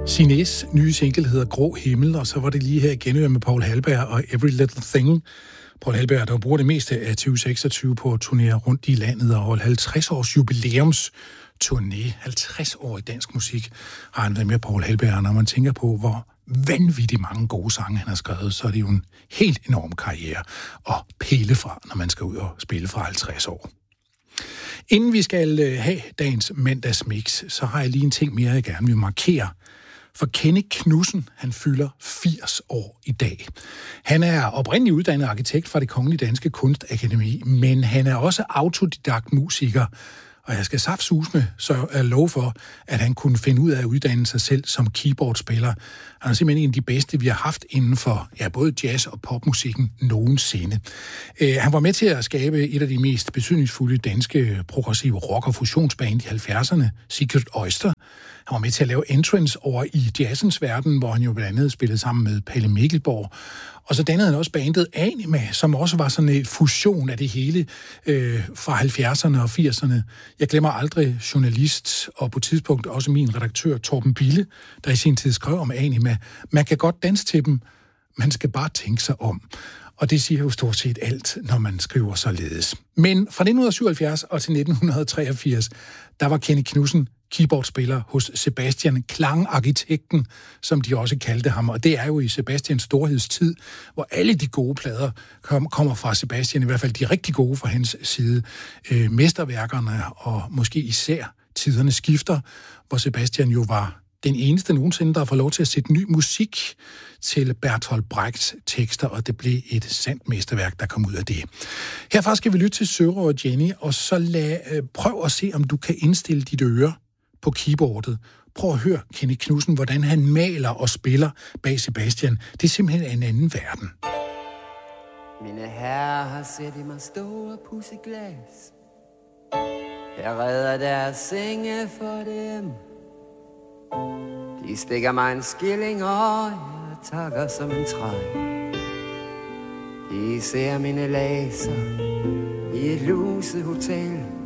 Sinés nye single hedder Grå Himmel, og så var det lige her igen med Paul Halberg og Every Little Thing. Paul Halberg, der bruger det meste af 2026 på at turnere rundt i landet og holde 50 års jubilæums turné. 50 år i dansk musik har han været med, Paul Halberg. Når man tænker på, hvor vanvittigt mange gode sange han har skrevet, så er det jo en helt enorm karriere at pille fra, når man skal ud og spille fra 50 år. Inden vi skal have dagens mandagsmix, så har jeg lige en ting mere, jeg gerne vil markere. For Kenneth Knudsen, han fylder 80 år i dag. Han er oprindeligt uddannet arkitekt fra Det Kongelige Danske Kunstakademi, men han er også autodidakt musiker. Og jeg skal saftsusme så love for, at han kunne finde ud af at uddanne sig selv som keyboardspiller. Han er simpelthen en af de bedste, vi har haft inden for både jazz- og popmusikken nogensinde. Han var med til at skabe et af de mest betydningsfulde danske progressive rock- og fusionsband i 70'erne, Secret Oyster. Han var med til at lave Entrance over i jazzens verden, hvor han jo blandt andet spillede sammen med Palle Mikkelborg. Og så dannede han også bandet Anima, som også var sådan en fusion af det hele fra 70'erne og 80'erne. Jeg glemmer aldrig journalist og på tidspunkt også min redaktør Torben Bille, der i sin tid skrev om Anima. Man kan godt danse til dem, man skal bare tænke sig om. Og det siger jo stort set alt, når man skriver således. Men fra 1977 og til 1983, der var Kenneth Knudsen keyboardspiller hos Sebastian, klangarkitekten, som de også kaldte ham. Og det er jo i Sebastians storhedstid, hvor alle de gode plader kommer fra Sebastian, i hvert fald de rigtig gode fra hans side. Mesterværkerne og måske især Tiderne skifter, hvor Sebastian jo var den eneste nogensinde, der får lov til at sætte ny musik til Bertolt Brechts tekster, og det blev et sandt mesterværk, der kom ud af det. Herfra skal vi lytte til Søren og Jenny, og så prøv at se, om du kan indstille dit øre på keyboardet. Prøv at høre Kenneth Knudsen, hvordan han maler og spiller bag Sebastian. Det er simpelthen en anden verden. Mine herrer har set i mig stå og pudse glas. Jeg redder deres senge for dem. De stikker mig en skilling, og jeg takker som en træ. De ser mine laser i et luset hotel.